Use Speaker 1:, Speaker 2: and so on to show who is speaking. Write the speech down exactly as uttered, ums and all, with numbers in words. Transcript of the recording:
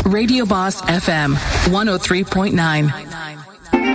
Speaker 1: Radio Boss F M, one oh three point nine.